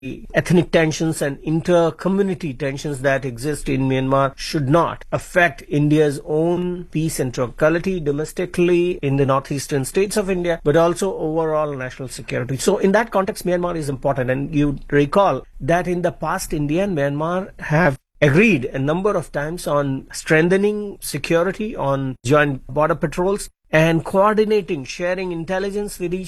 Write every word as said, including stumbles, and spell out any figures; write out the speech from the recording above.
ethnic tensions and inter-community tensions that exist in Myanmar should not affect India's own peace and tranquility domestically in the northeastern states of India, but also overall national security. So in that context, Myanmar is important. And you recall that in the past, India and Myanmar have agreed a number of times on strengthening security, on joint border patrols, and coordinating, sharing intelligence with each